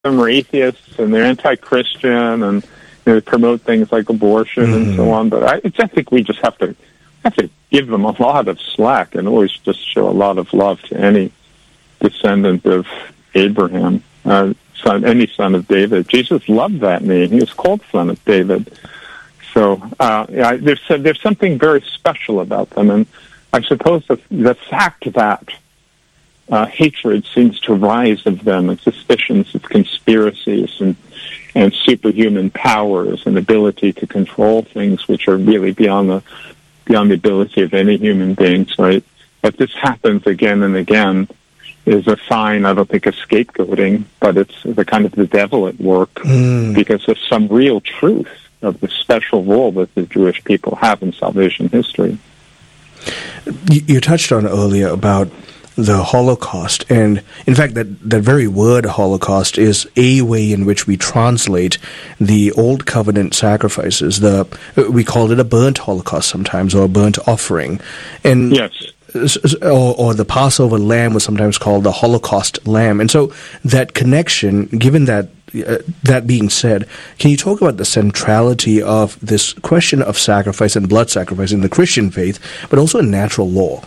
them are atheists and they're anti-Christian and they promote things like abortion and so on. But I think we just have to give them a lot of slack and always just show a lot of love to any descendant of Abraham, any son of David. Jesus loved that name. He was called Son of David. So there's something very special about them, and I suppose the fact that hatred seems to rise of them, and suspicions of conspiracies and superhuman powers and ability to control things which are really beyond the ability of any human beings, right? But this happens again and again is a sign, I don't think, of scapegoating, but it's the kind of the devil at work because there's some real truth of the special role that the Jewish people have in salvation history. You touched on earlier about the Holocaust, and in fact that very word Holocaust is a way in which we translate the Old Covenant sacrifices. We call it a burnt Holocaust sometimes, or a burnt offering. And yes. Or the Passover lamb was sometimes called the Holocaust lamb. And so that connection, given that being said, can you talk about the centrality of this question of sacrifice and blood sacrifice in the Christian faith, but also in natural law?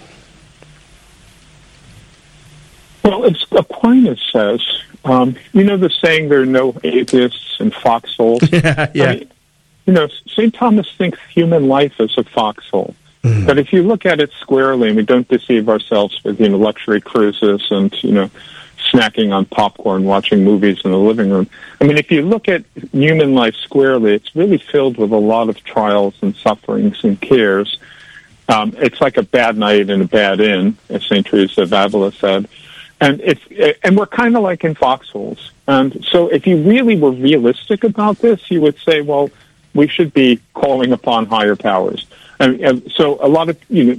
Well, as Aquinas says, the saying, there are no atheists in foxholes? Yeah. St. Thomas thinks human life is a foxhole. But if you look at it squarely, and we don't deceive ourselves with, luxury cruises and, snacking on popcorn, watching movies in the living room. I mean, if you look at human life squarely, it's really filled with a lot of trials and sufferings and cares. It's like a bad night in a bad inn, as St. Teresa of Avila said. And we're kind of like in foxholes. And so if you really were realistic about this, you would say, well, we should be calling upon higher powers. And so a lot of,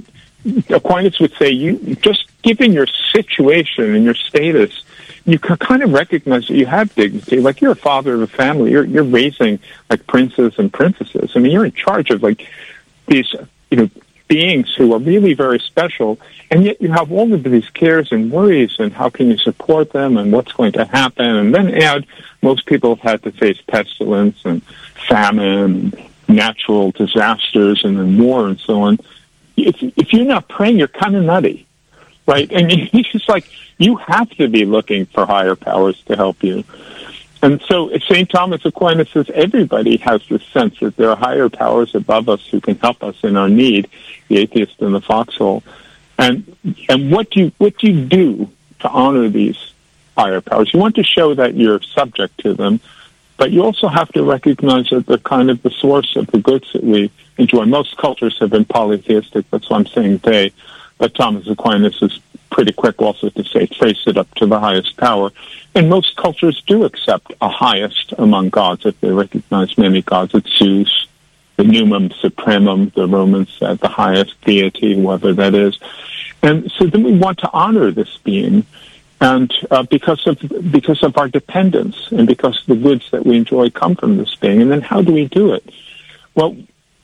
Aquinas would say, you just given your situation and your status, you can kind of recognize that you have dignity. Like, you're a father of a family. You're raising, like, princes and princesses. I mean, you're in charge of, like, these, beings who are really very special, and yet you have all of these cares and worries, and how can you support them, and what's going to happen, and then add, most people have had to face pestilence and famine, and natural disasters, and then war, and so on. If you're not praying, you're kind of nutty, right? And it's just like, you have to be looking for higher powers to help you. And so St. Thomas Aquinas says everybody has this sense that there are higher powers above us who can help us in our need, the atheist in the foxhole. And what do you do to honor these higher powers? You want to show that you're subject to them, but you also have to recognize that they're kind of the source of the goods that we enjoy. Most cultures have been polytheistic, that's what I'm saying today, but Thomas Aquinas is pretty quick also to say, trace it up to the highest power. And most cultures do accept a highest among gods if they recognize many gods. It's Zeus, the Numen Supremum, the Romans said, the highest deity, whoever that is. And so then we want to honor this being, and because of our dependence and because the goods that we enjoy come from this being. And then how do we do it? Well,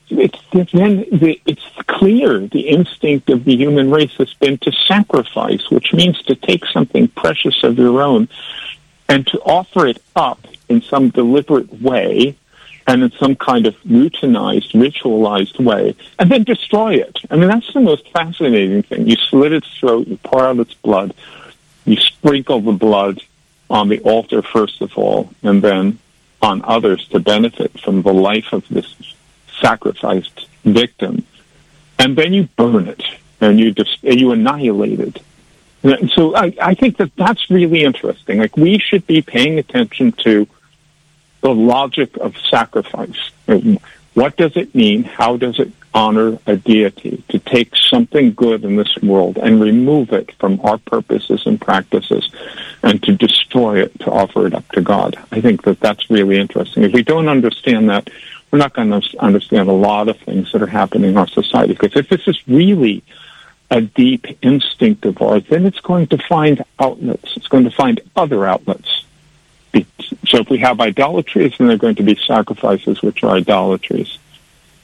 it's clear the instinct of the human race has been to sacrifice, which means to take something precious of your own and to offer it up in some deliberate way and in some kind of routinized, ritualized way, and then destroy it. I mean, that's the most fascinating thing. You slit its throat, you pour out its blood, you sprinkle the blood on the altar first of all, and then on others to benefit from the life of this sacrificed victim, and then you burn it and you annihilate it. And so I think that's really interesting. Like, we should be paying attention to the logic of sacrifice. What does it mean? How does it honor a deity to take something good in this world and remove it from our purposes and practices and to destroy it, to offer it up to God? I think that's really interesting. If we don't understand that, we're not going to understand a lot of things that are happening in our society. Because if this is really a deep instinct of ours, then it's going to find outlets. It's going to find other outlets. So if we have idolatries, then there are going to be sacrifices which are idolatries.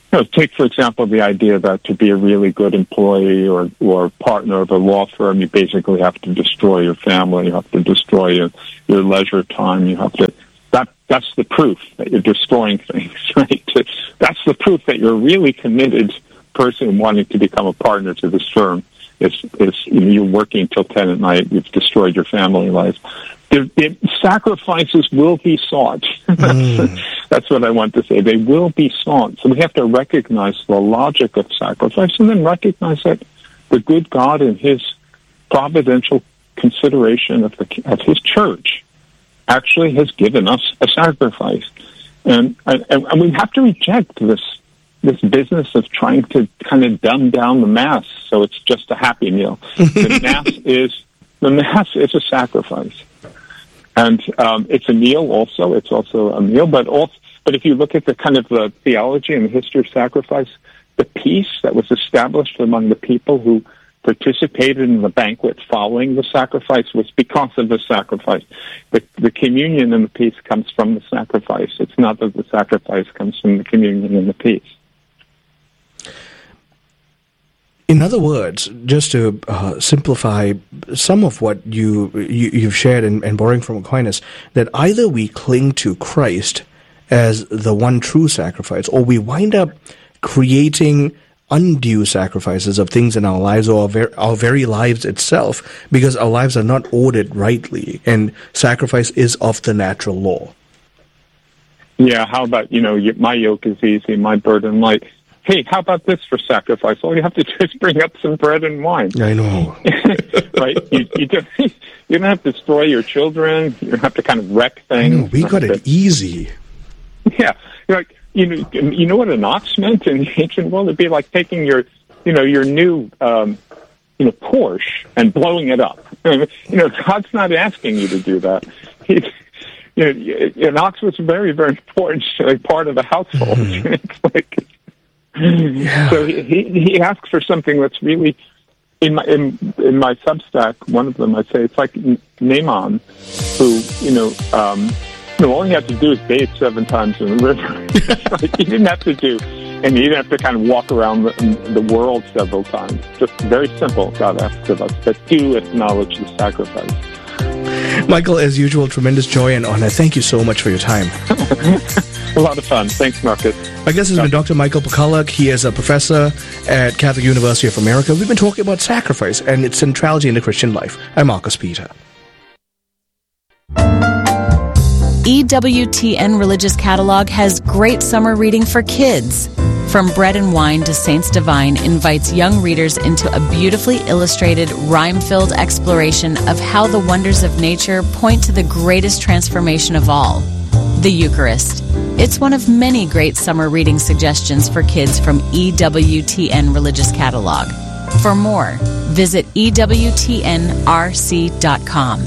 take, for example, the idea that to be a really good employee or partner of a law firm, you basically have to destroy your family, you have to destroy your leisure time, you have to... That's the proof that you're destroying things, right? That's the proof that you're a really committed person wanting to become a partner to this firm. Is you're working till 10 at night, you've destroyed your family life. The sacrifices will be sought. That's what I want to say. They will be sought. So we have to recognize the logic of sacrifice and then recognize that the good God in his providential consideration of his church actually has given us a sacrifice. And we have to reject this business of trying to kind of dumb down the Mass so it's just a happy meal. The Mass is a sacrifice. And it's a meal also. It's also a meal. But if you look at the kind of the theology and the history of sacrifice, the peace that was established among the people who participated in the banquet following the sacrifice was because of the sacrifice. The communion and the peace comes from the sacrifice. It's not that the sacrifice comes from the communion and the peace. In other words, just to simplify some of what you've shared and borrowing from Aquinas, that either we cling to Christ as the one true sacrifice, or we wind up creating undue sacrifices of things in our lives or our very lives itself, because our lives are not ordered rightly, and sacrifice is of the natural law. Yeah, how about, my yoke is easy, my burden light. Hey, how about this for sacrifice? All you have to do is bring up some bread and wine. I know. Right? You don't have to destroy your children. You don't have to kind of wreck things. I know, we got it easy. Yeah. You know what an ox meant in the ancient world? It'd be like taking your new, Porsche and blowing it up. God's not asking you to do that. An ox was very, very important part of the household. It's like... Yeah. So he asks for something that's really in my Substack. One of them I say it's like Naaman, who all he had to do is bathe 7 times in the river. He didn't have to and he didn't have to kind of walk around the world several times. Just very simple. God asks of us, but do acknowledge the sacrifice. Michael, as usual, tremendous joy and honor. Thank you so much for your time. A lot of fun. Thanks, Marcus. My guest has been Dr. Michael Pakaluk. He is a professor at Catholic University of America. We've been talking about sacrifice and its centrality in the Christian life. I'm Marcus Peter. EWTN Religious Catalog has great summer reading for kids. From Bread and Wine to Saints Divine invites young readers into a beautifully illustrated, rhyme-filled exploration of how the wonders of nature point to the greatest transformation of all, the Eucharist. It's one of many great summer reading suggestions for kids from EWTN Religious Catalog. For more, visit EWTNRC.com.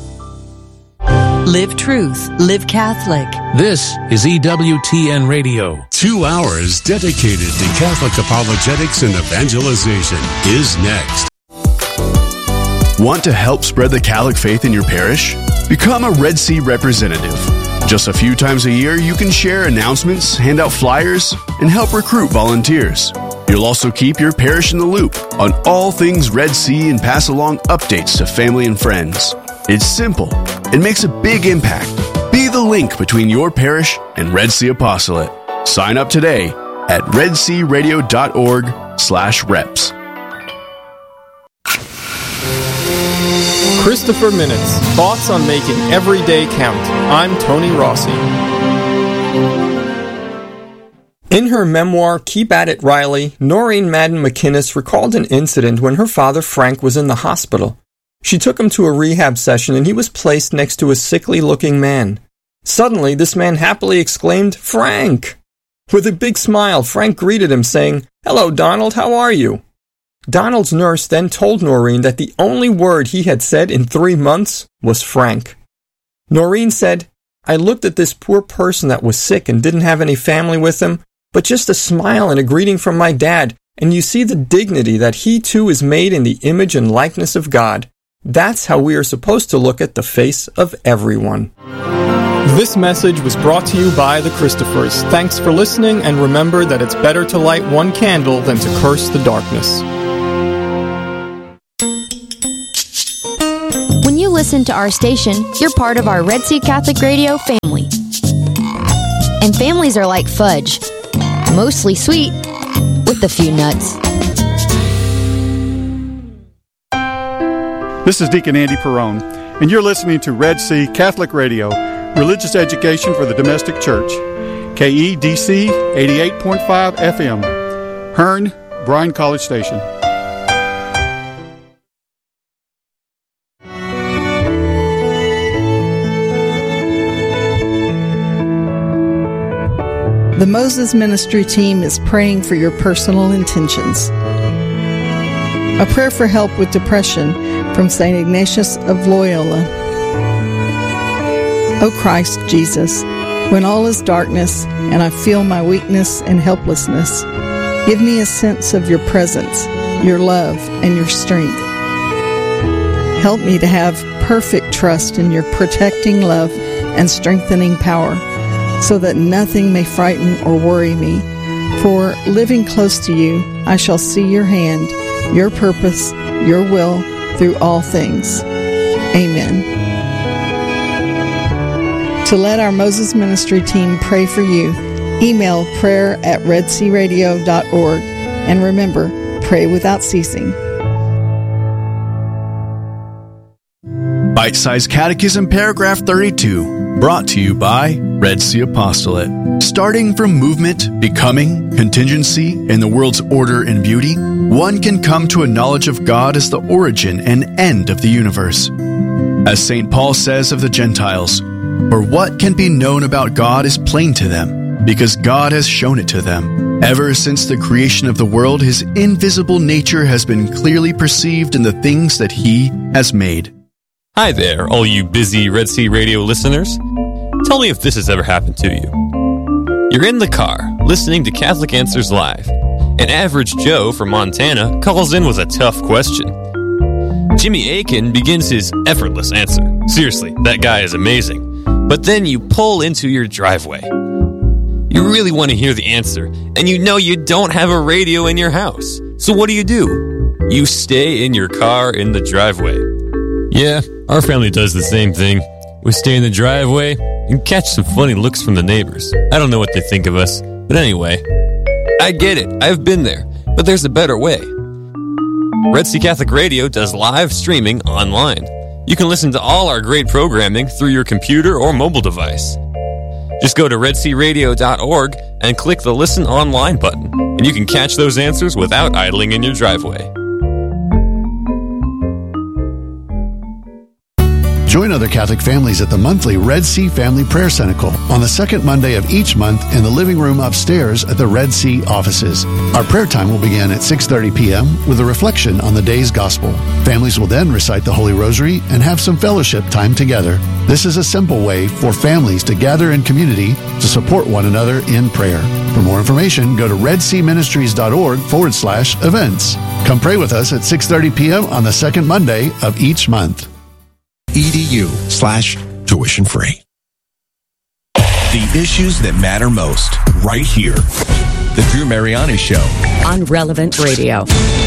Live Truth, Live Catholic. This is EWTN Radio. 2 hours dedicated to Catholic apologetics and evangelization is next. Want to help spread the Catholic faith in your parish? Become a Red Sea representative. Just a few times a year, you can share announcements, hand out flyers, and help recruit volunteers. You'll also keep your parish in the loop on all things Red Sea and pass along updates to family and friends. It's simple and makes a big impact. Be the link between your parish and Red Sea Apostolate. Sign up today at redsearadio.org/reps. Christopher Minutes, thoughts on making every day count. I'm Tony Rossi. In her memoir, Keep At It, Riley, Noreen Madden McInnes recalled an incident when her father Frank was in the hospital. She took him to a rehab session and he was placed next to a sickly-looking man. Suddenly, this man happily exclaimed, "Frank!" With a big smile, Frank greeted him, saying, "Hello, Donald, how are you?" Donald's nurse then told Noreen that the only word he had said in 3 months was Frank. Noreen said, "I looked at this poor person that was sick and didn't have any family with him, but just a smile and a greeting from my dad, and you see the dignity that he too is made in the image and likeness of God. That's how we are supposed to look at the face of everyone." This message was brought to you by the Christophers. Thanks for listening, and remember that it's better to light one candle than to curse the darkness. When you listen to our station, you're part of our Red Sea Catholic Radio family. And families are like fudge, mostly sweet, with a few nuts. This is Deacon Andy Perrone, and you're listening to Red Sea Catholic Radio, religious education for the domestic church. KEDC 88.5 FM, Hearn, Bryan College Station. The Moses Ministry team is praying for your personal intentions. A prayer for help with depression from St. Ignatius of Loyola. O Christ Jesus, when all is darkness and I feel my weakness and helplessness, give me a sense of your presence, your love, and your strength. Help me to have perfect trust in your protecting love and strengthening power, so that nothing may frighten or worry me. For living close to you, I shall see your hand, your purpose, your will through all things. Amen. To let our Moses Ministry team pray for you, email prayer@redsearadio.org, and remember, pray without ceasing. Bite-sized Catechism, paragraph 32, brought to you by Red Sea Apostolate. Starting from movement, becoming, contingency, and the world's order and beauty, one can come to a knowledge of God as the origin and end of the universe. As St. Paul says of the Gentiles, "For what can be known about God is plain to them, because God has shown it to them. Ever since the creation of the world, His invisible nature has been clearly perceived in the things that He has made." Hi there, all you busy Red Sea Radio listeners. Tell me if this has ever happened to you. You're in the car, listening to Catholic Answers Live. An average Joe from Montana calls in with a tough question. Jimmy Akin begins his effortless answer. Seriously, that guy is amazing. But then you pull into your driveway. You really want to hear the answer, and you know you don't have a radio in your house. So what do? You stay in your car in the driveway. Yeah, our family does the same thing. We stay in the driveway and catch some funny looks from the neighbors. I don't know what they think of us, but anyway, I get it. I've been there, but there's a better way. Red Sea Catholic Radio does live streaming online. You can listen to all our great programming through your computer or mobile device. Just go to redsearadio.org and click the Listen Online button, and you can catch those answers without idling in your driveway. Join other Catholic families at the monthly Red Sea Family Prayer Cenacle on the second Monday of each month in the living room upstairs at the Red Sea offices. Our prayer time will begin at 6:30 p.m. with a reflection on the day's gospel. Families will then recite the Holy Rosary and have some fellowship time together. This is a simple way for families to gather in community to support one another in prayer. For more information, go to redseaministries.org/events. Come pray with us at 6:30 p.m. on the second Monday of each month. edu/tuition free. The issues that matter most, right here. The Drew Mariani Show on Relevant Radio.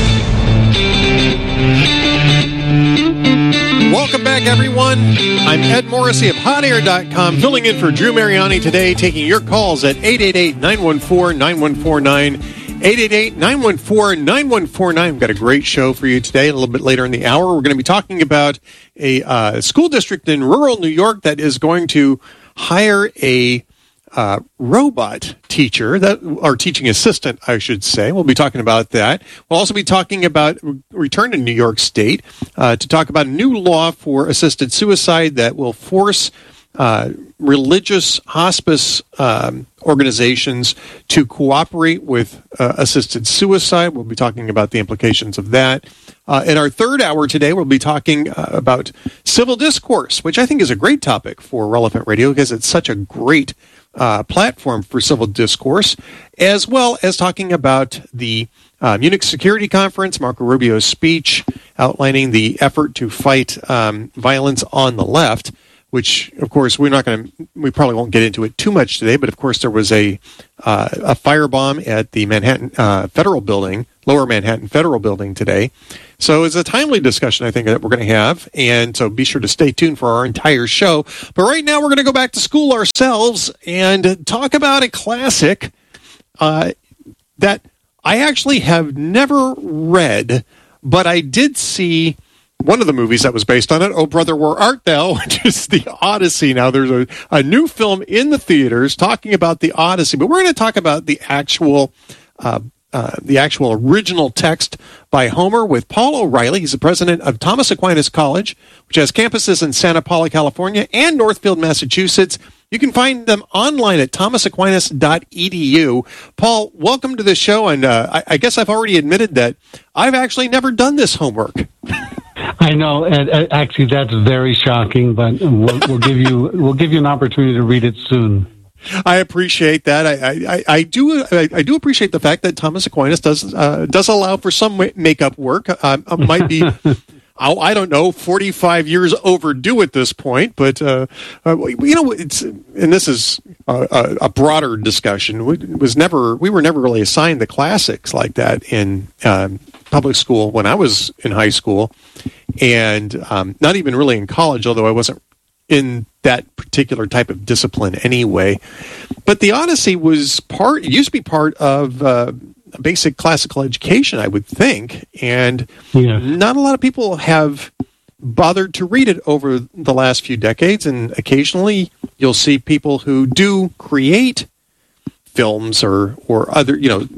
Welcome back, everyone. I'm Ed Morrissey of HotAir.com, filling in for Drew Mariani today, taking your calls at 888-914-9149. 888-914-9149. We've got a great show for you today. A little bit later in the hour, we're going to be talking about a school district in rural New York that is going to hire a robot teacher, or teaching assistant, I should say. We'll be talking about that. We'll also be talking about return to New York State to talk about a new law for assisted suicide that will force religious hospice organizations to cooperate with assisted suicide. We'll be talking about the implications of that. In our third hour today, we'll be talking about civil discourse, which I think is a great topic for Relevant Radio because it's such a great platform for civil discourse, as well as talking about the Munich Security Conference, Marco Rubio's speech outlining the effort to fight violence on the left. which, of course, we probably won't get into it too much today, but of course there was a firebomb at the Manhattan Federal Building, Lower Manhattan Federal Building today. So it's a timely discussion, I think, that we're going to have, and so be sure to stay tuned for our entire show. But right now we're going to go back to school ourselves and talk about a classic that I actually have never read, but I did see one of the movies that was based on it, Oh Brother, Where Art Thou?, which is the Odyssey. Now, there's a new film in the theaters talking about the Odyssey, but we're going to talk about the actual original text by Homer with Paul O'Reilly. He's the president of Thomas Aquinas College, which has campuses in Santa Paula, California, and Northfield, Massachusetts. You can find them online at thomasaquinas.edu. Paul, welcome to the show, and I guess I've already admitted that I've actually never done this homework. I know, and actually that's very shocking, but we'll give you an opportunity to read it soon. I appreciate that. I do appreciate the fact that Thomas Aquinas does allow for some makeup work. Might be, I don't know, 45 years overdue at this point. But and this is a broader discussion. We were never really assigned the classics like that in public school when I was in high school, and not even really in college, although I wasn't in that particular type of discipline anyway. But the Odyssey used to be part of basic classical education, I would think, and not a lot of people have bothered to read it over the last few decades, and occasionally you'll see people who do create films or other,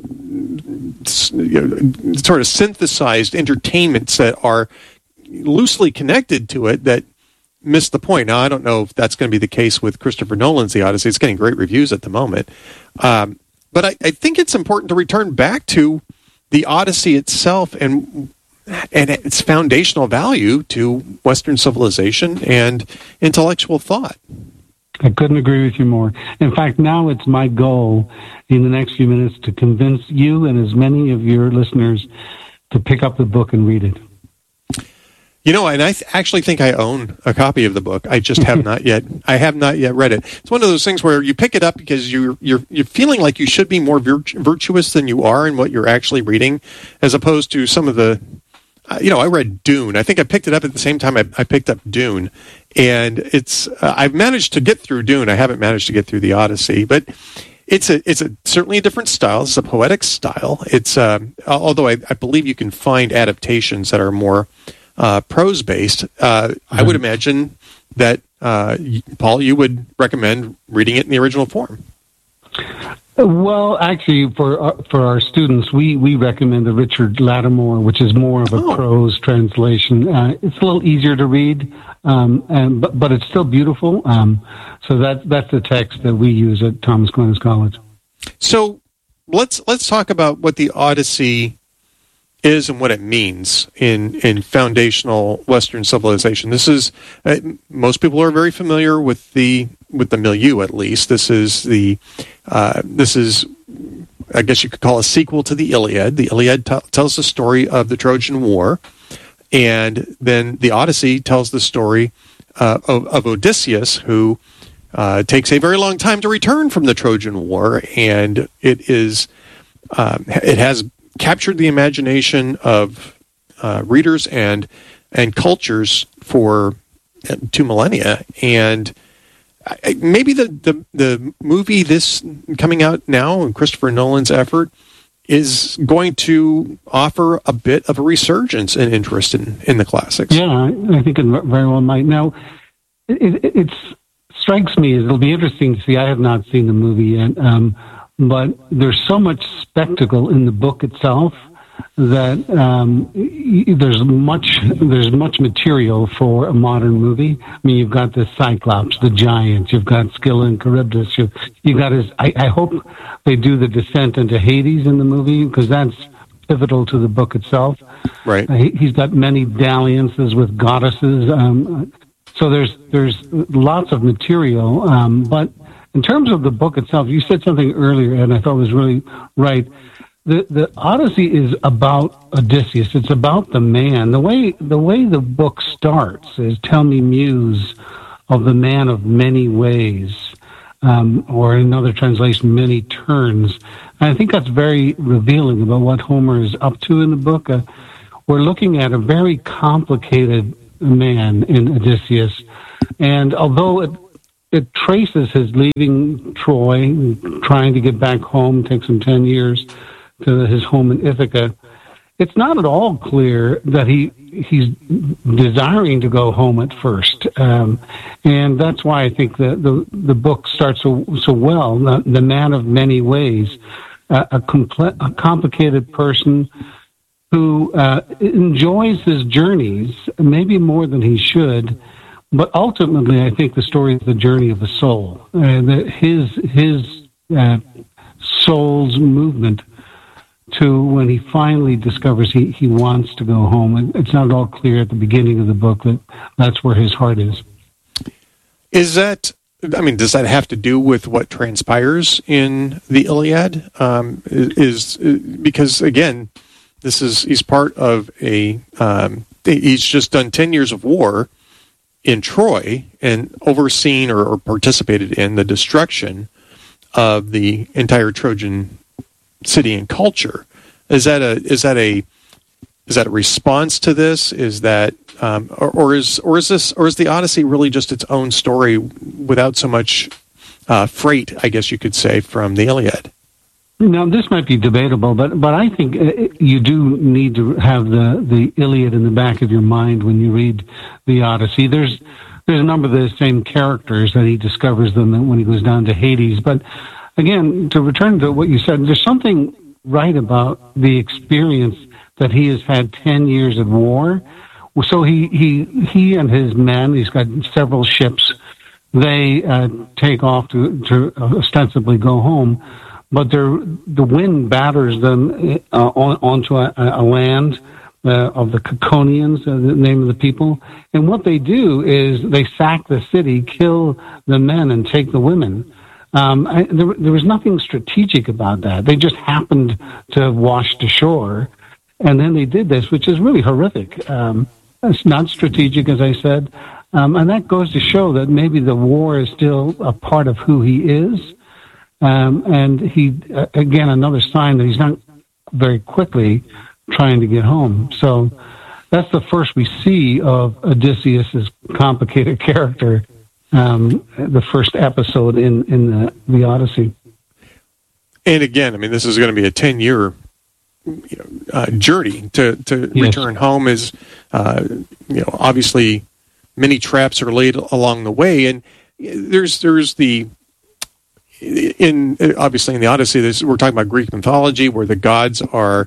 sort of synthesized entertainments that are loosely connected to it that miss the point. Now, I don't know if that's going to be the case with Christopher Nolan's The Odyssey. It's getting great reviews at the moment. But I think it's important to return back to the Odyssey itself and its foundational value to Western civilization and intellectual thought. I couldn't agree with you more. In fact, now it's my goal in the next few minutes to convince you and as many of your listeners to pick up the book and read it. And I actually think I own a copy of the book. I just have not yet. I have not yet read it. It's one of those things where you pick it up because you're feeling like you should be more virtuous than you are in what you're actually reading, as opposed to some of the. I read Dune. I think I picked it up at the same time I picked up Dune, and it's. I've managed to get through Dune. I haven't managed to get through the Odyssey, but it's certainly a different style. It's a poetic style. It's although I believe you can find adaptations that are more prose-based. I would imagine that, Paul, you would recommend reading it in the original form. Well, actually, for our students, we recommend the Richard Lattimore, which is more of a prose translation. It's a little easier to read, but it's still beautiful. So that's the text that we use at Thomas Aquinas College. So let's talk about what the Odyssey is and what it means in foundational Western civilization. This is most people are very familiar with the milieu. At least this is I guess you could call a sequel to the Iliad. The Iliad tells the story of the Trojan War, and then the Odyssey tells the story of Odysseus, who takes a very long time to return from the Trojan War, and it has captured the imagination of readers and cultures for 2 millennia. And maybe the movie this coming out now, and Christopher Nolan's effort, is going to offer a bit of a resurgence in interest in the classics. Yeah, I think it very well might. Now, it strikes me as it'll be interesting to see. I have not seen the movie yet. But there's so much spectacle in the book itself that there's much material for a modern movie. I mean, you've got the Cyclops, the giant, you've got Scylla and Charybdis, you've got his. I hope they do the descent into Hades in the movie, because that's pivotal to the book itself. Right. He's got many dalliances with goddesses. So there's lots of material, but. In terms of the book itself, you said something earlier, and I thought was really right. The Odyssey is about Odysseus. It's about the man. The way the book starts is, "Tell me, Muse, of the man of many ways, or in another translation, many turns. And I think that's very revealing about what Homer is up to in the book. We're looking at a very complicated man in Odysseus, and although it traces his leaving Troy, trying to get back home, takes him 10 years to his home in Ithaca, it's not at all clear that he's desiring to go home at first. And that's why I think the book starts so well. The man of many ways, a complicated person who enjoys his journeys, maybe more than he should, but ultimately I think the story is the journey of the soul, his soul's movement to when he finally discovers he wants to go home. It's not at all clear at the beginning of the book that that's where his heart is. Does that have to do with what transpires in the Iliad? Because again, he's part of he's just done 10 years of war in Troy and overseen or participated in the destruction of the entire Trojan city and culture. Is that a response to this? Is that or is the Odyssey really just its own story without so much freight, I guess you could say, from the Iliad? Now, this might be debatable, but I think you do need to have the Iliad in the back of your mind when you read the Odyssey. There's a number of the same characters that he discovers them when he goes down to Hades. But again, to return to what you said, there's something right about the experience that he has had 10 years of war. So he and his men, he's got several ships, they take off to ostensibly go home. But the wind batters them onto a land of the Caconians, the name of the people. And what they do is they sack the city, kill the men, and take the women. There was nothing strategic about that. They just happened to wash to shore. And then they did this, which is really horrific. It's not strategic, as I said. And that goes to show that maybe the war is still a part of who he is. And he, again, another sign that he's not very quickly trying to get home. So that's the first we see of Odysseus' complicated character, the first episode in the Odyssey. And again, this is going to be a 10-year journey to return home. Is obviously many traps are laid along the way, and there's the obviously in the Odyssey, we're talking about Greek mythology where the gods are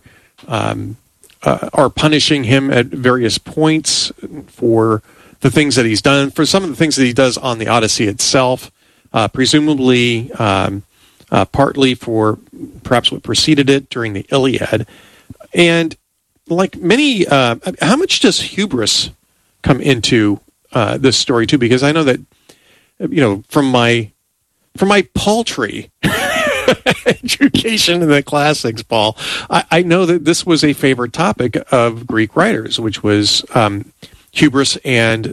punishing him at various points for the things that he's done, for some of the things that he does on the Odyssey itself, presumably partly for perhaps what preceded it during the Iliad. And like many, how much does hubris come into this story too? Because I know that, from my paltry education in the classics, Paul, I know that this was a favorite topic of Greek writers, which was hubris and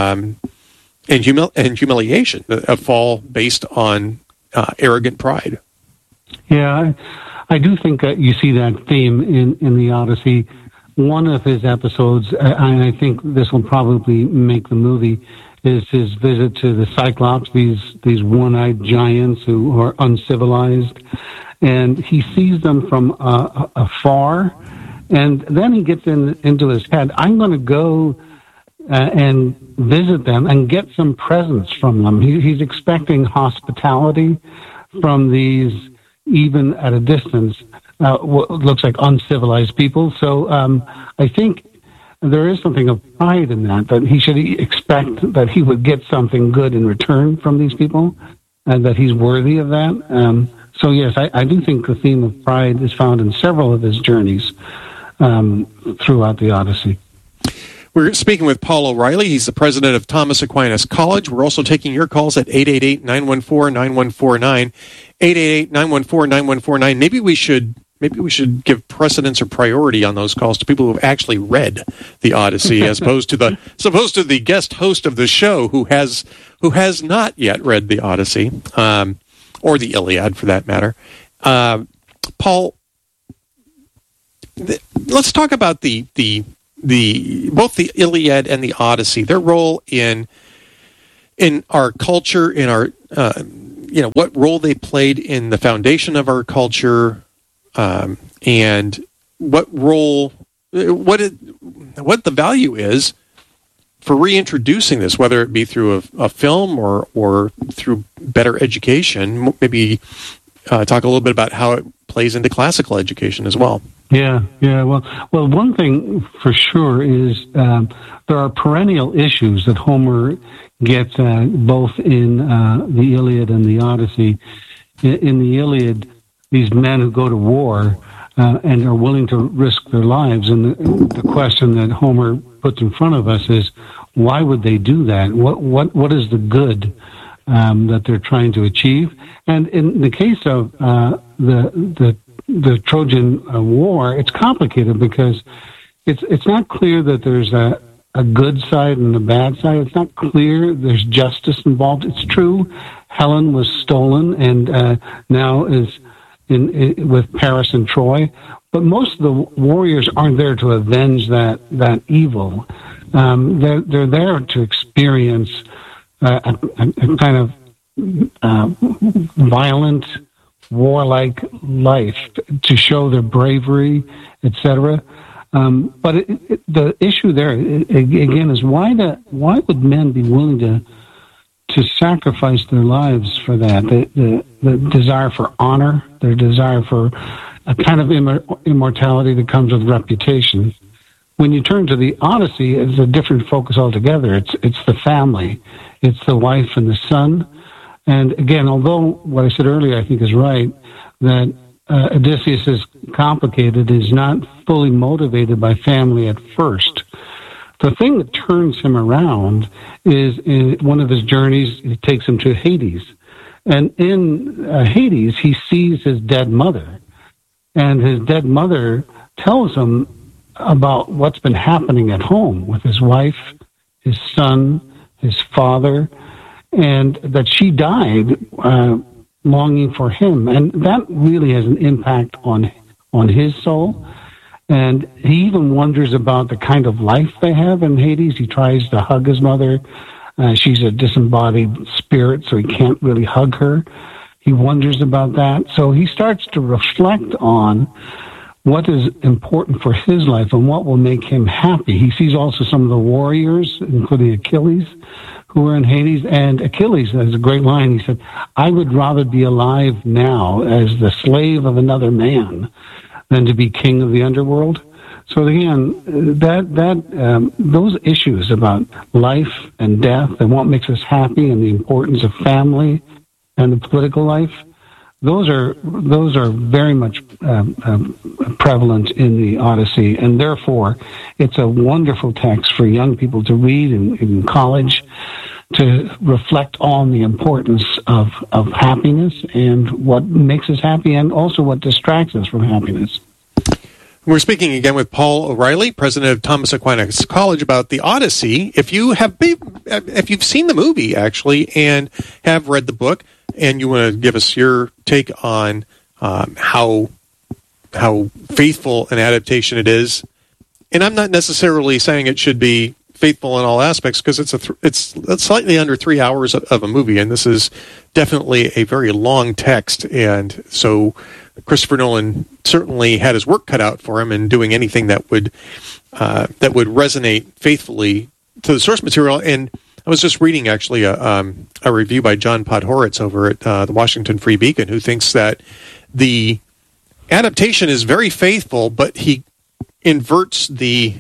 humiliation, a fall based on arrogant pride. Yeah, I do think that you see that theme in the Odyssey. One of his episodes, and I think this will probably make the movie, is his visit to the Cyclops, these one-eyed giants who are uncivilized. And he sees them from afar, and then he gets into his head, I'm going to go and visit them and get some presents from them. He's expecting hospitality from these, even at a distance, what looks like uncivilized people. So I think there is something of pride in that he should expect that he would get something good in return from these people, and that he's worthy of that. So yes, I do think the theme of pride is found in several of his journeys throughout the Odyssey. We're speaking with Paul O'Reilly. He's the president of Thomas Aquinas College. We're also taking your calls at 888-914-9149, 888-914-9149. Maybe we should give precedence or priority on those calls to people who have actually read the Odyssey, as opposed to the guest host of the show who has who has not yet read the Odyssey, or the Iliad for that matter. Paul, let's talk about the both the Iliad and the Odyssey, their role in our culture, in our what role they played in the foundation of our culture, and what the value is for reintroducing this, whether it be through a film or through better education. Maybe talk a little bit about how it plays into classical education as well. Yeah. Well, one thing for sure is there are perennial issues that Homer gets both in the Iliad and the Odyssey. In the Iliad, these men who go to war and are willing to risk their lives, and the question that Homer puts in front of us is, why would they do that? What is the good that they're trying to achieve? And in the case of the Trojan War, it's complicated because it's not clear that there's a good side and a bad side. It's not clear there's justice involved. It's true Helen was stolen and now is with Paris and Troy, but most of the warriors aren't there to avenge that evil. They're there to experience a kind of violent, warlike life, to show their bravery, etc. But the issue there again is why would men be willing to sacrifice their lives for that? The desire for honor, their desire for a kind of immortality that comes with reputation. When you turn to the Odyssey, it's a different focus altogether. It's the family, it's the wife and the son. And again, although what I said earlier I think is right, that Odysseus is complicated, is not fully motivated by family at first. The thing that turns him around is in one of his journeys, it takes him to Hades. And in Hades, he sees his dead mother. And his dead mother tells him about what's been happening at home with his wife, his son, his father, and that she died longing for him. And that really has an impact on his soul. And he even wonders about the kind of life they have in Hades. He tries to hug his mother. She's a disembodied spirit, so he can't really hug her. He wonders about that. So he starts to reflect on what is important for his life and what will make him happy. He sees also some of the warriors, including Achilles, who are in Hades. And Achilles has a great line. He said, I would rather be alive now as the slave of another man than to be king of the underworld. So again, those issues about life and death and what makes us happy and the importance of family and the political life, those are very much prevalent in the Odyssey, and therefore it's a wonderful text for young people to read in college, to reflect on the importance of happiness and what makes us happy and also what distracts us from happiness. We're speaking again with Paul O'Reilly, president of Thomas Aquinas College, about the Odyssey. If you've seen the movie, actually, and have read the book, and you want to give us your take on how faithful an adaptation it is, and I'm not necessarily saying it should be faithful in all aspects, because it's slightly under 3 hours of a movie, and this is definitely a very long text, and so Christopher Nolan certainly had his work cut out for him in doing anything that would resonate faithfully to the source material. And I was just reading actually a review by John Podhoretz over at the Washington Free Beacon, who thinks that the adaptation is very faithful, but he inverts the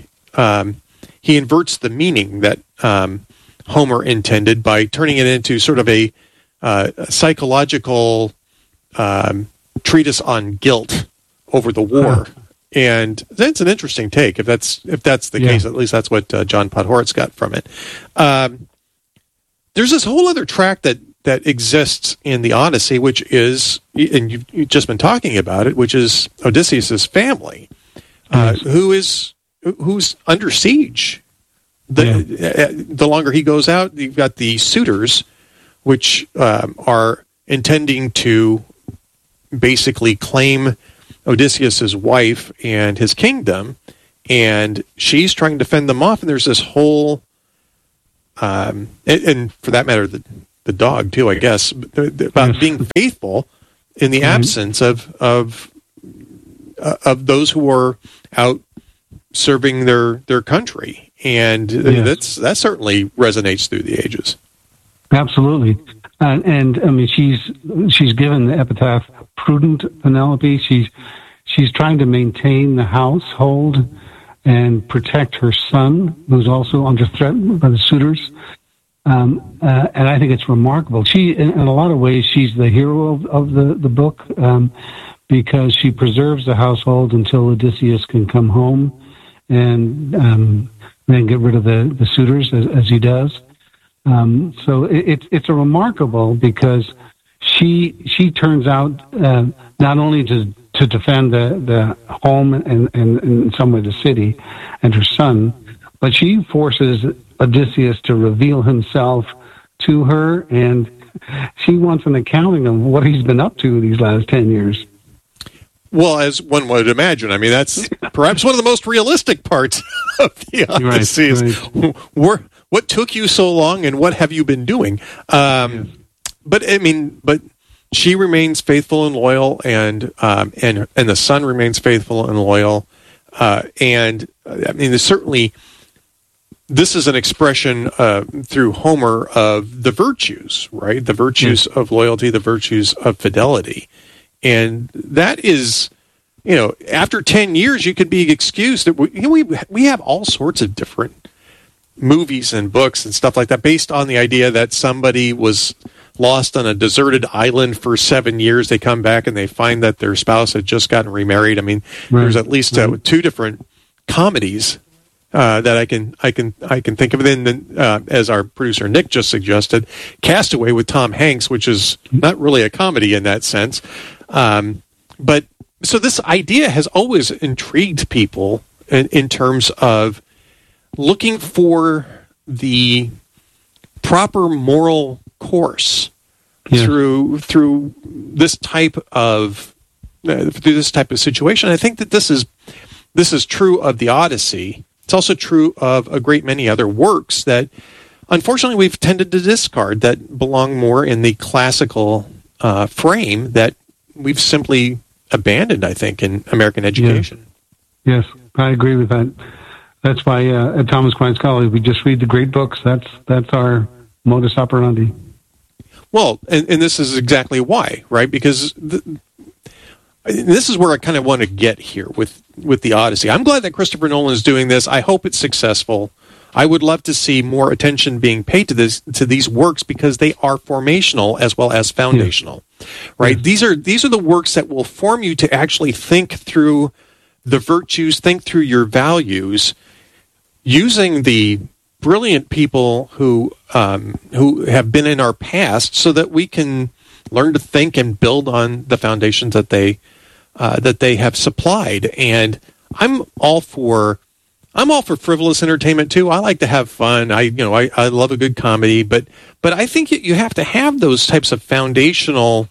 meaning that Homer intended by turning it into sort of a psychological treatise on guilt over the war. And that's an interesting take. If that's the case, at least that's what John Podhoretz got from it. There's this whole other track that exists in the Odyssey, which is, and you've just been talking about it, which is Odysseus's family, who's under siege. The longer he goes out, you've got the suitors which are intending to basically claim Odysseus' wife and his kingdom, and she's trying to fend them off, and there's this whole, and for that matter, the dog too, I guess, about being faithful in the absence of those who are out serving their country, and that certainly resonates through the ages. Absolutely, and I mean she's given the epitaph "Prudent Penelope." She's trying to maintain the household and protect her son, who's also under threat by the suitors. And I think it's remarkable. She, in a lot of ways, she's the hero of the book because she preserves the household until Odysseus can come home and then get rid of the suitors as he does. So it's a remarkable because she turns out not only to defend the home and in some way the city and her son, but she forces Odysseus to reveal himself to her, and she wants an accounting of what he's been up to these last 10 years. Well, as one would imagine, I mean, that's perhaps one of the most realistic parts of the Odyssey. Right. What took you so long, and what have you been doing? But I mean, she remains faithful and loyal, and the son remains faithful and loyal, and I mean, there's certainly. This is an expression through Homer of the virtues, right? The virtues of loyalty, the virtues of fidelity. And that is, after 10 years, you could be excused. That we have all sorts of different movies and books and stuff like that based on the idea that somebody was lost on a deserted island for 7 years. They come back and they find that their spouse had just gotten remarried. I mean, there's at least 2 different comedies that I can think of. And then, as our producer Nick just suggested, Castaway with Tom Hanks, which is not really a comedy in that sense. But so this idea has always intrigued people in terms of looking for the proper moral course through this type of situation. I think that this is true of the Odyssey. It's also true of a great many other works that, unfortunately, we've tended to discard that belong more in the classical frame that we've simply abandoned, I think, in American education. Yes, I agree with that. That's why at Thomas Aquinas College we just read the great books. That's our modus operandi. Well, and this is exactly why, right? Because this is where I kind of want to get here with the Odyssey. I'm glad that Christopher Nolan is doing this. I hope it's successful. I would love to see more attention being paid to these works because they are formational as well as foundational, right? These are the works that will form you to actually think through the virtues, think through your values, using the brilliant people who have been in our past, so that we can learn to think and build on the foundations that they have supplied. And I'm all for frivolous entertainment too. I like to have fun. I love a good comedy, but I think you have to have those types of foundational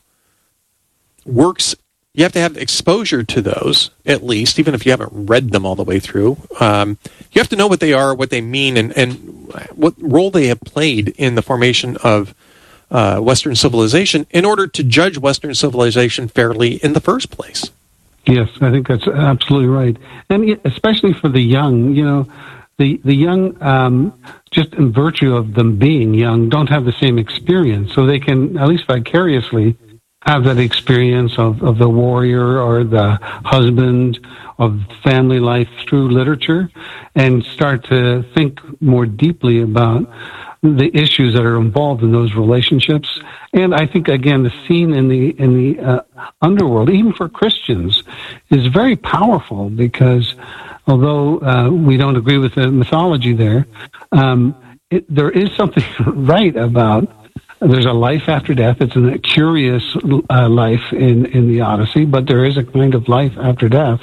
works. You have to have exposure to those, at least, even if you haven't read them all the way through. You have to know what they are, what they mean, and what role they have played in the formation of Western civilization in order to judge Western civilization fairly in the first place. Yes, I think that's absolutely right. And especially for the young, the young, just in virtue of them being young, don't have the same experience. So they can, at least vicariously, have that experience of the warrior or the husband, of family life through literature, and start to think more deeply about the issues that are involved in those relationships. And I think, again, the scene in the underworld, even for Christians, is very powerful because although we don't agree with the mythology there, there is something right about there's a life after death. It's a curious life in the Odyssey, but there is a kind of life after death.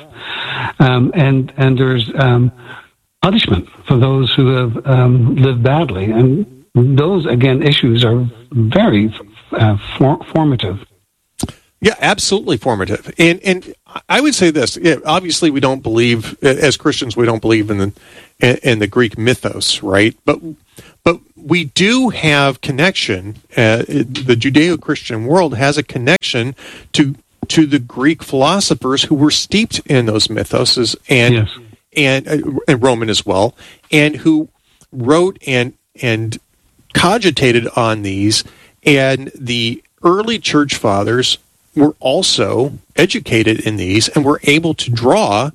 And there's punishment for those who have lived badly. And those, again, issues are very formative. Yeah, absolutely formative. And I would say this, obviously we don't believe, as Christians, we don't believe in the Greek mythos, right? But we do have connection, the Judeo-Christian world has a connection to the Greek philosophers who were steeped in those mythoses and Roman as well, and who wrote and cogitated on these, and the early church fathers were also educated in these and were able to draw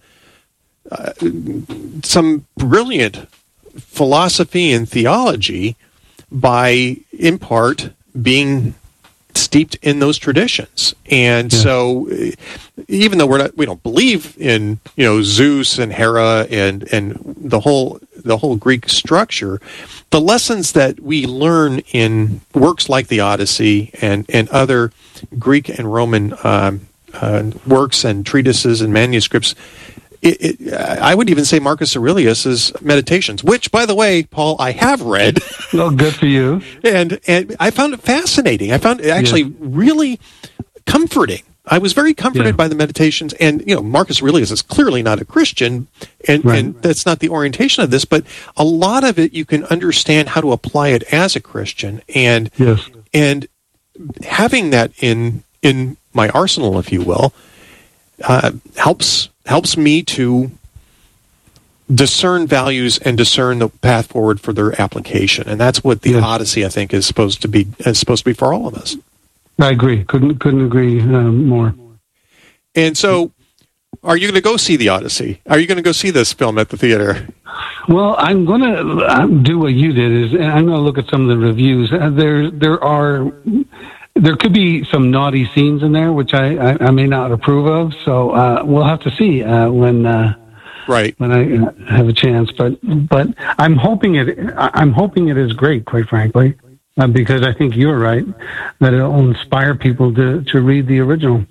some brilliant philosophy and theology by, in part, being steeped in those traditions. And so even though we don't believe in, Zeus and Hera and the whole Greek structure, the lessons that we learn in works like the Odyssey and other Greek and Roman works and treatises and manuscripts, I would even say Marcus Aurelius's Meditations, which, by the way, Paul, I have read. Oh, good for you. And I found it fascinating. I found it actually really comforting. I was very comforted by the Meditations, and Marcus Aurelius is clearly not a Christian, and that's not the orientation of this. But a lot of it, you can understand how to apply it as a Christian, and having that in my arsenal, if you will, helps me to discern values and discern the path forward for their application, and that's what the Odyssey, I think, is supposed to be for all of us. I agree. Couldn't agree more. And so, are you going to go see the Odyssey? Are you going to go see this film at the theater? Well, I'm going to do what you did. I'm going to look at some of the reviews. There could be some naughty scenes in there, which I may not approve of. So we'll have to see when I have a chance. But I'm hoping it is great, quite frankly, because I think you're right that it'll inspire people to read the original.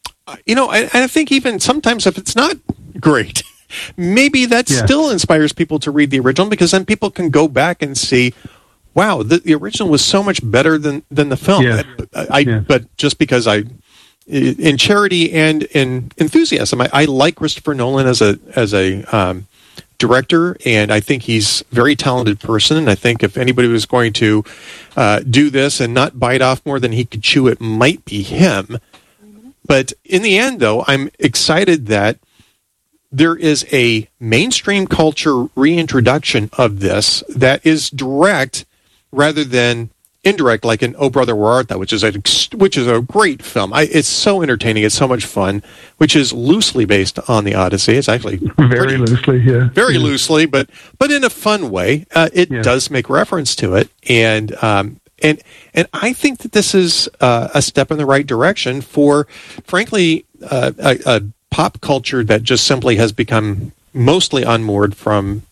I think even sometimes if it's not great, maybe that still inspires people to read the original, because then people can go back and see, wow, the original was so much better than the film. But just because in charity and in enthusiasm, I like Christopher Nolan as a director, and I think he's a very talented person. And I think if anybody was going to do this and not bite off more than he could chew, it might be him. But in the end, though, I'm excited that there is a mainstream culture reintroduction of this that is direct rather than indirect, like in Oh Brother, Where Art Thou, which is a great film. It's so entertaining. It's so much fun, which is loosely based on the Odyssey. It's actually very loosely, but in a fun way. It does make reference to it, and I think that this is a step in the right direction for, frankly, a pop culture that just simply has become mostly unmoored from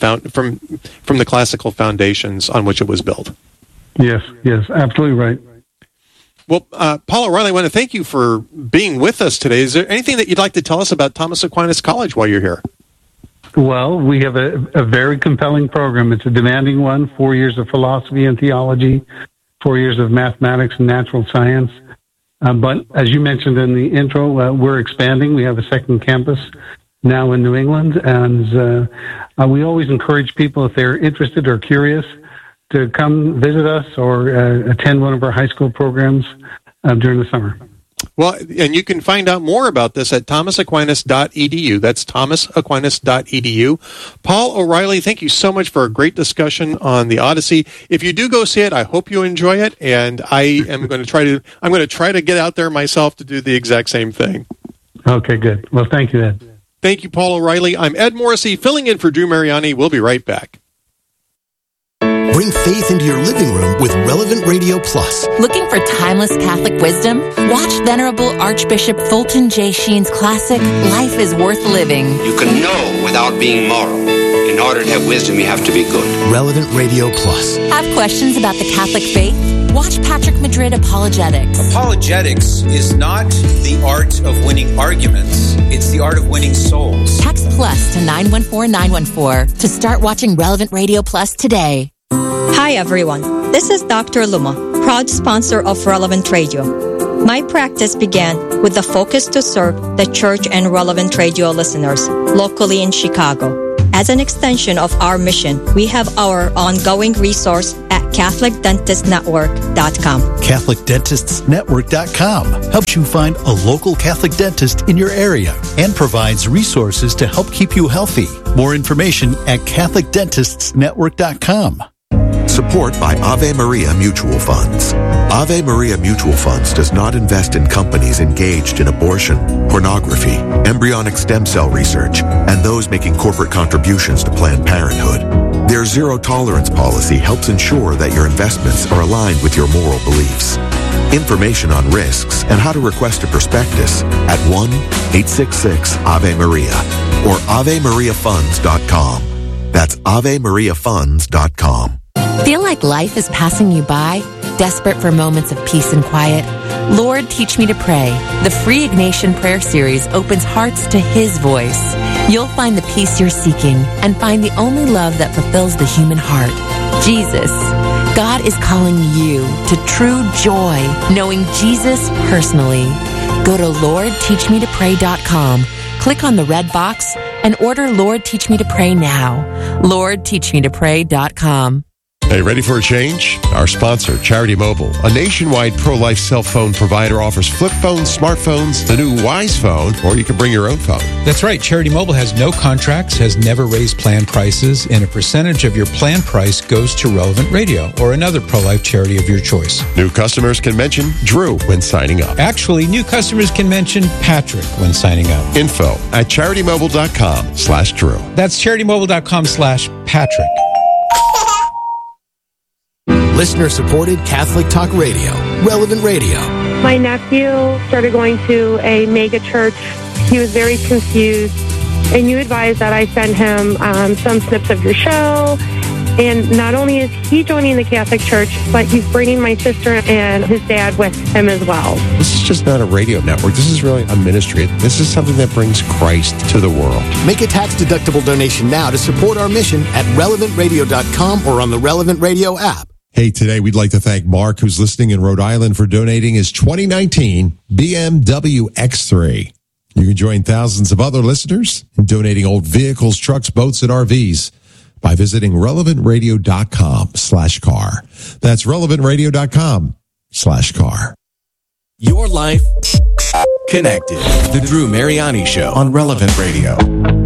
the classical foundations on which it was built. Yes, absolutely right. Well, Paul O'Reilly, I want to thank you for being with us today. Is there anything that you'd like to tell us about Thomas Aquinas College while you're here? Well, we have a very compelling program. It's a demanding one, 4 years of philosophy and theology, 4 years of mathematics and natural science. But as you mentioned in the intro, we're expanding. We have a second campus now in New England, and we always encourage people, if they're interested or curious, to come visit us or attend one of our high school programs during the summer. Well, and you can find out more about this at thomasaquinas.edu. That's thomasaquinas.edu. Paul O'Reilly, thank you so much for a great discussion on the Odyssey. If you do go see it, I hope you enjoy it, and I'm going to try to get out there myself to do the exact same thing. Okay, good. Well, thank you, Ed. Thank you, Paul O'Reilly. I'm Ed Morrissey, filling in for Drew Mariani. We'll be right back. Bring faith into your living room with Relevant Radio Plus. Looking for timeless Catholic wisdom? Watch Venerable Archbishop Fulton J. Sheen's classic, Life is Worth Living. You can know without being moral. In order to have wisdom, you have to be good. Relevant Radio Plus. Have questions about the Catholic faith? Watch Patrick Madrid Apologetics. Apologetics is not the art of winning arguments. It's the art of winning souls. Text PLUS to 914-914 to start watching Relevant Radio Plus today. Hi everyone, this is Dr. Luma, proud sponsor of Relevant Radio. My practice began with the focus to serve the church and Relevant Radio listeners locally in Chicago. As an extension of our mission, we have our ongoing resource at CatholicDentistNetwork.com. CatholicDentistsNetwork.com helps you find a local Catholic dentist in your area and provides resources to help keep you healthy. More information at CatholicDentistsNetwork.com. Support by Ave Maria Mutual Funds. Ave Maria Mutual Funds does not invest in companies engaged in abortion, pornography, embryonic stem cell research, and those making corporate contributions to Planned Parenthood. Their zero-tolerance policy helps ensure that your investments are aligned with your moral beliefs. Information on risks and how to request a prospectus at 1-866-AVE-MARIA or AveMariaFunds.com. That's AveMariaFunds.com. Feel like life is passing you by? Desperate for moments of peace and quiet? Lord, Teach Me to Pray. The free Ignatian prayer series opens hearts to His voice. You'll find the peace you're seeking and find the only love that fulfills the human heart, Jesus. God is calling you to true joy, knowing Jesus personally. Go to LordTeachMeToPray.com, click on the red box, and order Lord, Teach Me to Pray now. LordTeachMeToPray.com. Hey, ready for a change? Our sponsor, Charity Mobile, a nationwide pro-life cell phone provider, offers flip phones, smartphones, the new Wise Phone, or you can bring your own phone. That's right. Charity Mobile has no contracts, has never raised plan prices, and a percentage of your plan price goes to Relevant Radio or another pro-life charity of your choice. New customers can mention Drew when signing up. Actually, new customers can mention Patrick when signing up. Info at CharityMobile.com/Drew. That's CharityMobile.com/Patrick. Listener-supported Catholic Talk Radio, Relevant Radio. My nephew started going to a mega church. He was very confused, and you advised that I send him some snips of your show. And not only is he joining the Catholic Church, but he's bringing my sister and his dad with him as well. This is just not a radio network. This is really a ministry. This is something that brings Christ to the world. Make a tax-deductible donation now to support our mission at relevantradio.com or on the Relevant Radio app. Hey, today we'd like to thank Mark, who's listening in Rhode Island, for donating his 2019 BMW X3. You can join thousands of other listeners in donating old vehicles, trucks, boats, and RVs by visiting relevantradio.com/car. That's relevantradio.com/car. Your life connected. The Drew Mariani Show on Relevant Radio.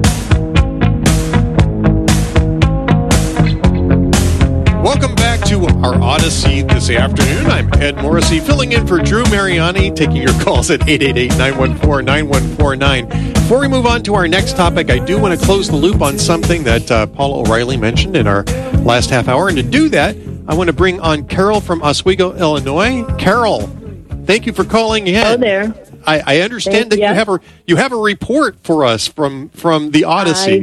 Welcome back to our Odyssey this afternoon. I'm Ed Morrissey, filling in for Drew Mariani, taking your calls at 888-914-9149. Before we move on to our next topic, I do want to close the loop on something that Paula O'Reilly mentioned in our last half hour. And to do that, I want to bring on Carol from Oswego, Illinois. Carol, thank you for calling in. Hello there. I understand that you have a report for us from the Odyssey.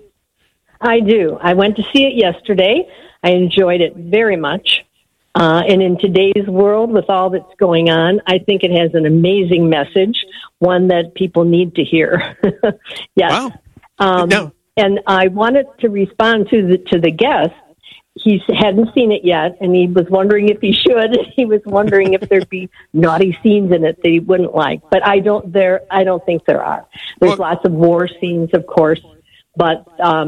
I do. I went to see it yesterday. I enjoyed it very much. And in today's world, with all that's going on, I think it has an amazing message, one that people need to hear. Yes. Wow. And I wanted to respond to the guest. He hadn't seen it yet, and he was wondering if he should. He was wondering if there'd be naughty scenes in it that he wouldn't like. But I don't think there are. There's lots of war scenes, of course, but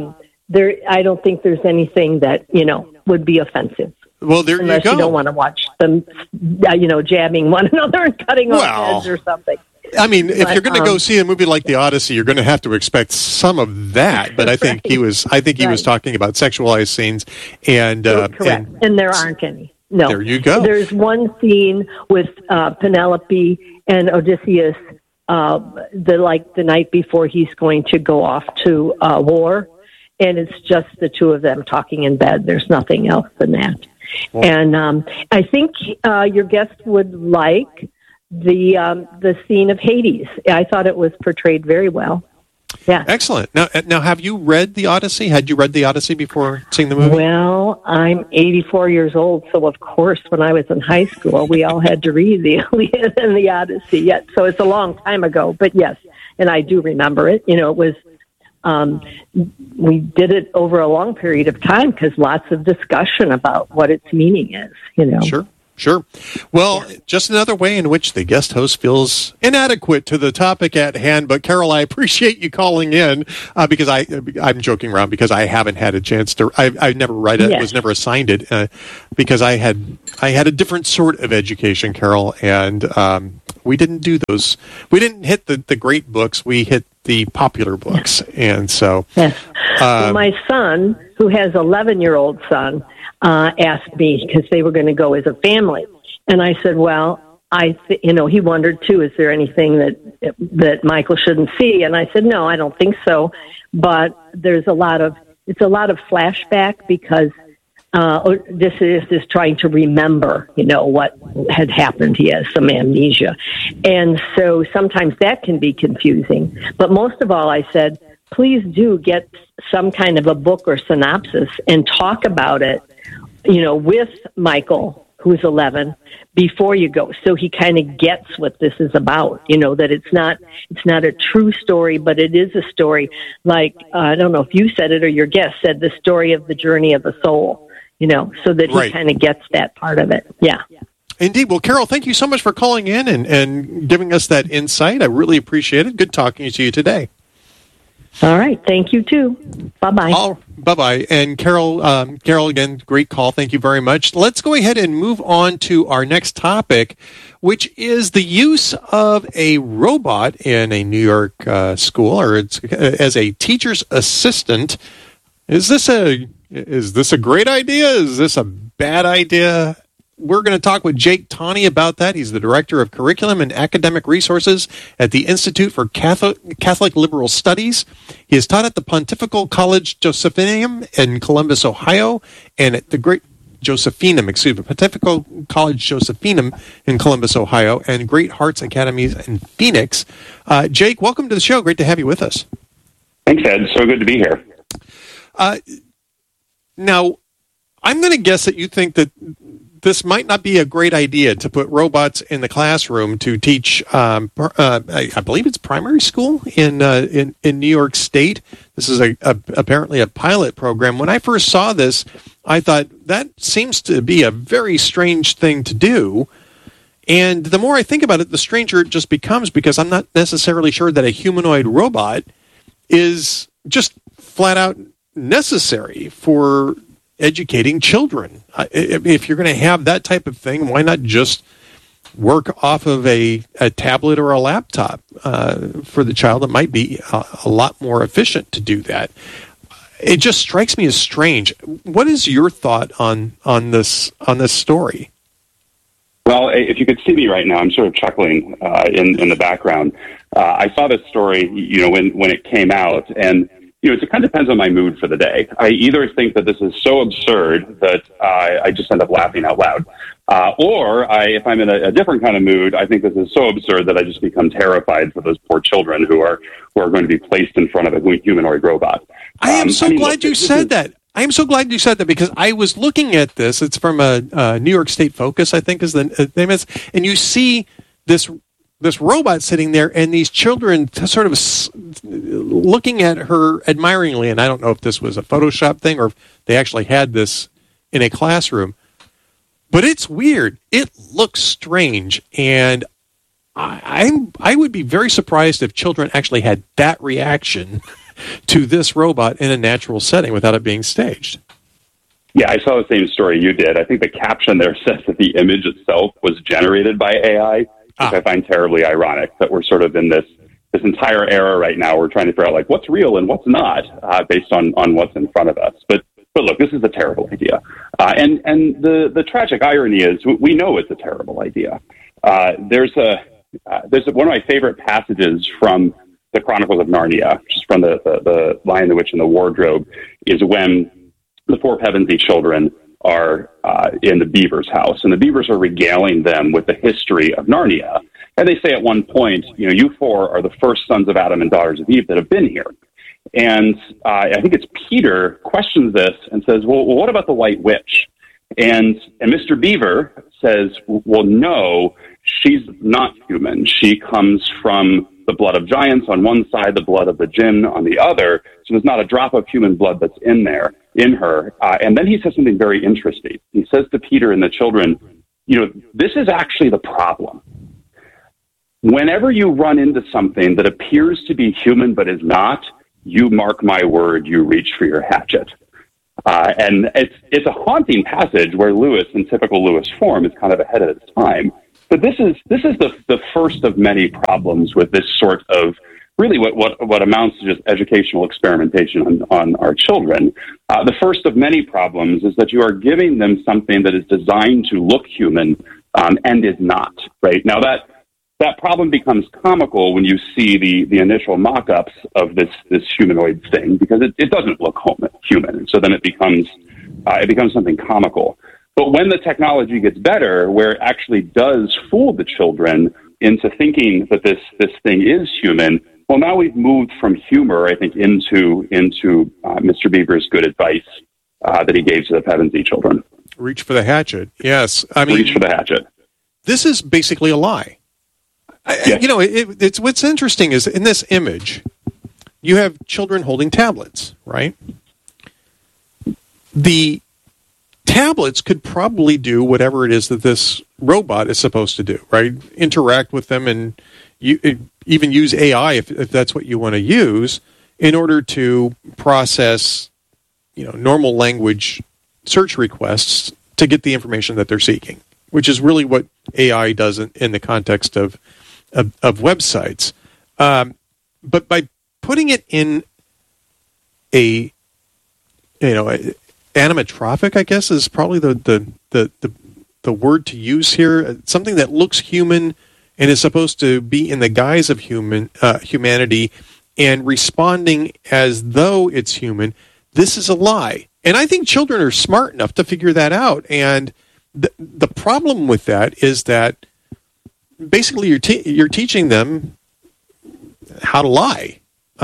I don't think there's anything that, would be offensive. Well, there unless you go. You don't want to watch them, jabbing one another and cutting off heads or something. I mean, if you're going to go see a movie like The Odyssey, you're going to have to expect some of that. But I think he was talking about sexualized scenes, and correct. And there aren't any. No, there you go. There's one scene with Penelope and Odysseus, the night before he's going to go off to war. And it's just the two of them talking in bed. There's nothing else than that. Well, and I think your guest would like the scene of Hades. I thought it was portrayed very well. Yeah. Excellent. Now, have you read The Odyssey? Had you read The Odyssey before seeing the movie? Well, I'm 84 years old, so of course, when I was in high school, we all had to read the Iliad and the Odyssey. So it's a long time ago, but yes, and I do remember it. It was we did it over a long period of time because lots of discussion about what its meaning is, Sure. Well, just another way in which the guest host feels inadequate to the topic at hand. But Carol, I appreciate you calling in because I'm joking around because I haven't had a chance to. I've never read it. Yes. Was never assigned it because I had a different sort of education, Carol, and we didn't do those. We didn't hit the great books. We hit the popular books, and so. Yes. Well, my son, who has 11-year-old son. Asked me because they were going to go as a family, and I said, "Well, he wondered too. Is there anything that Michael shouldn't see?" And I said, "No, I don't think so." But it's a lot of flashback because Odysseus is trying to remember, what had happened. He has some amnesia, and so sometimes that can be confusing. But most of all, I said, please do get some kind of a book or synopsis and talk about it. With Michael, who's 11, before you go, so he kind of gets what this is about. That it's not a true story, but it is a story. Like I don't know if you said it or your guest said, the story of the journey of the soul. So that he kind of gets that part of it. Yeah. Indeed. Well, Carol, thank you so much for calling in and giving us that insight. I really appreciate it. Good talking to you today. All right. Thank you, too. Bye-bye. Bye-bye. And Carol, again, great call. Thank you very much. Let's go ahead and move on to our next topic, which is the use of a robot in a New York school, or as a teacher's assistant. Is this a great idea? Is this a bad idea? We're going to talk with Jake Tawney about that. He's the Director of Curriculum and Academic Resources at the Institute for Catholic Liberal Studies. He has taught at the Pontifical College Josephinum in Columbus, Ohio, and at the Pontifical College Josephinum in Columbus, Ohio, and Great Hearts Academies in Phoenix. Jake, welcome to the show. Great to have you with us. Thanks, Ed. So good to be here. Now, I'm going to guess that you think that this might not be a great idea to put robots in the classroom to teach. I believe it's primary school in New York State. This is apparently a pilot program. When I first saw this, I thought that seems to be a very strange thing to do. And the more I think about it, the stranger it just becomes, because I'm not necessarily sure that a humanoid robot is just flat out necessary for educating children. If you're going to have that type of thing, why not just work off of a tablet or a laptop for the child? It might be a lot more efficient to do that. It just strikes me as strange. What is your thought on this story? Well, if you could see me right now, I'm sort of chuckling in the background. I saw this story, when it came out, and it kind of depends on my mood for the day. I either think that this is so absurd that I just end up laughing out loud, or if I'm in a different kind of mood, I think this is so absurd that I just become terrified for those poor children who are going to be placed in front of a humanoid robot. I am so glad you said that. I am so glad you said that, because I was looking at this. It's from a New York State Focus, I think is the name is, and you see this robot sitting there, and these children sort of looking at her admiringly. And I don't know if this was a Photoshop thing or if they actually had this in a classroom. But it's weird. It looks strange, and I would be very surprised if children actually had that reaction to this robot in a natural setting without it being staged. Yeah, I saw the same story you did. I think the caption there says that the image itself was generated by AI, which I find terribly ironic, that we're sort of in this entire era right now. We're trying to figure out what's real and what's not based on what's in front of us. But look, this is a terrible idea. And the tragic irony is we know it's a terrible idea. There's one of my favorite passages from the Chronicles of Narnia, which is from the Lion, the Witch, and the Wardrobe, is when the four Pevensey children are in the Beaver's house, and the Beavers are regaling them with the history of Narnia. And they say at one point, you four are the first sons of Adam and daughters of Eve that have been here. And I think it's Peter questions this and says, well, what about the White Witch? And Mr. Beaver says, well, no, she's not human. She comes from the blood of giants on one side, the blood of the jinn on the other. So there's not a drop of human blood that's in her. And then he says something very interesting. He says to Peter and the children, this is actually the problem. Whenever you run into something that appears to be human but is not, you mark my word, you reach for your hatchet. And it's a haunting passage where Lewis, in typical Lewis form, is kind of ahead of its time. But this is the first of many problems with this sort of really what amounts to just educational experimentation on our children. The first of many problems is that you are giving them something that is designed to look human and is not. Right now, that problem becomes comical when you see the initial mock-ups of this humanoid thing, because it doesn't look human. So then it becomes something comical. But when the technology gets better, where it actually does fool the children into thinking that this thing is human, well, now we've moved from humor, I think, into Mr. Bieber's good advice that he gave to the Pevensey children. Reach for the hatchet. Yes, I mean, reach for the hatchet. This is basically a lie. Yes. It's what's interesting is in this image, you have children holding tablets, right? The tablets could probably do whatever it is that this robot is supposed to do, right? Interact with them and even use AI if that's what you want to use in order to process, normal language search requests to get the information that they're seeking, which is really what AI does in the context of websites. But by putting it in a animatronic, I guess, is probably the word to use here. Something that looks human and is supposed to be in the guise of humanity and responding as though it's human. This is a lie. And I think children are smart enough to figure that out. And the problem with that is that basically you're teaching them how to lie.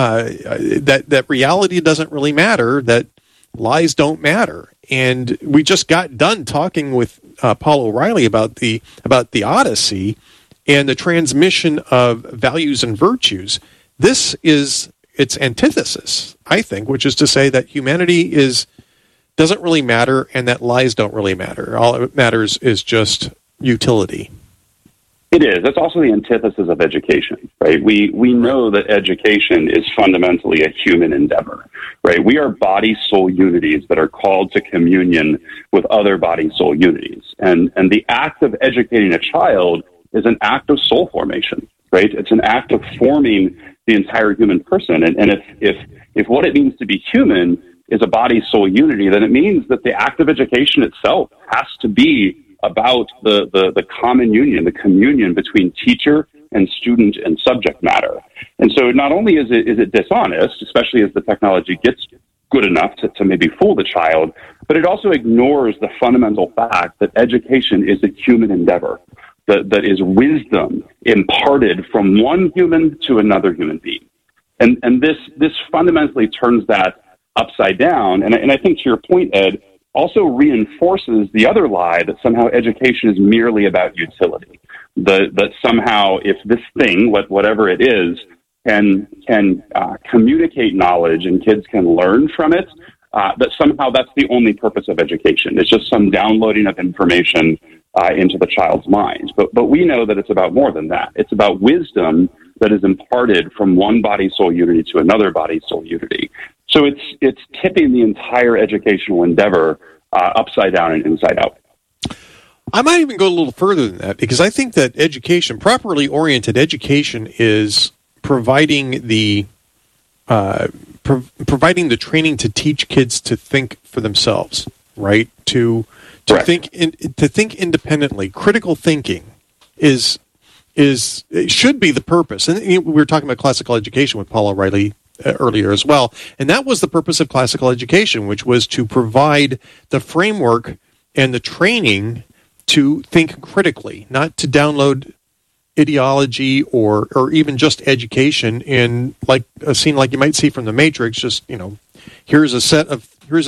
That reality doesn't really matter, that lies don't matter. And we just got done talking with Paul O'Reilly about the Odyssey and the transmission of values and virtues. This is its antithesis, I think, which is to say that humanity doesn't really matter and that lies don't really matter. All that matters is just utility. It is. That's also the antithesis of education, right? We know that education is fundamentally a human endeavor, right? We are body-soul unities that are called to communion with other body-soul unities. And the act of educating a child is an act of soul formation, right? It's an act of forming the entire human person. And if what it means to be human is a body-soul unity, then it means that the act of education itself has to be about the common union, the communion between teacher and student and subject matter. And so not only is it dishonest, especially as the technology gets good enough to maybe fool the child, but it also ignores the fundamental fact that education is a human endeavor, that is wisdom imparted from one human to another human being. And this fundamentally turns that upside down. And I think to your point, Ed, also reinforces the other lie that somehow education is merely about utility. That somehow if this thing, whatever it is, can communicate knowledge and kids can learn from it, that somehow that's the only purpose of education. It's just some downloading of information into the child's mind. But we know that it's about more than that. It's about wisdom that is imparted from one body-soul unity to another body-soul unity. So it's tipping the entire educational endeavor upside down and inside out. I might even go a little further than that, because I think that education, properly oriented education, is providing the training to teach kids to think for themselves, right? To think independently. Critical thinking should be the purpose. And we were talking about classical education with Paul O'Reilly earlier as well, and that was the purpose of classical education, which was to provide the framework and the training to think critically, not to download ideology or even just education in like a scene like you might see from The Matrix. Just here's a set of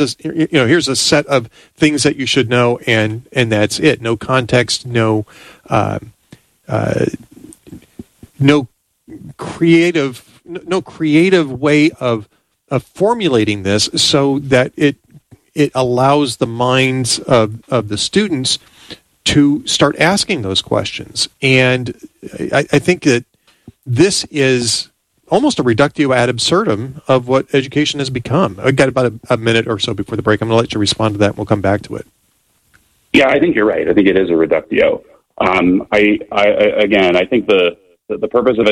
things that you should know, and that's it. No context, no creative way of formulating this so that it allows the minds of the students to start asking those questions. And I think that this is almost a reductio ad absurdum of what education has become. I've got about a minute or so before the break. I'm going to let you respond to that, and we'll come back to it. Yeah, I think you're right. I think it is a reductio. I think the purpose of